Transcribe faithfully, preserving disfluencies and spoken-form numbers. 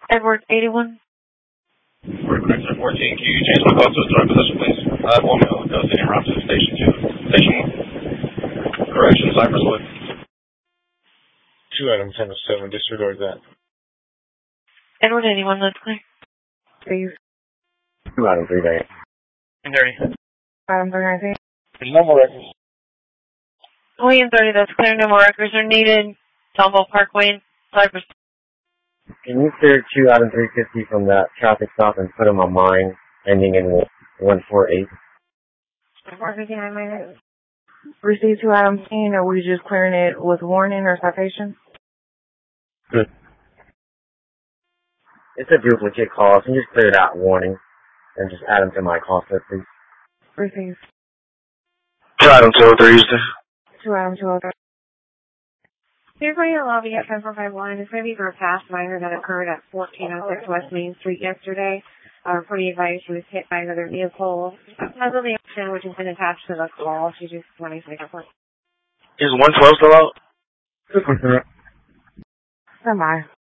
Edward, eighty-one. Correction fourteen, can you change my call to a joint position, please? I have one male who does in route to station two. Station one. Correction, Cypresswood. two Adam ten oh seven, disregard that. Edward, eighty-one, that's clear. Please. two Adam three day. Dirty. Adam three nineteen. There's no more records. William thirty, that's clear. No more records are needed. Tomball Parkway, Cypress. Can you clear two Adam three fifty from that traffic stop and put him on mine, ending in one four eight? four fifty-nine minutes. Receive two Adam ten, or we just clearing it with warning or citation? Good. It's a duplicate call, so you just clear it out warning and just add them to my call set, please. Receive. two Adam two oh three, Houston. two Adam two oh three. Here's my lobby at ten four five one. This may be for a past minor that occurred at fourteen oh six West Main Street yesterday. Uh, pretty advised she was hit by another vehicle. Has of the action, which has been attached to the call. She just wanted to make a point. Is one twelve still out? Good one, sir. Am I?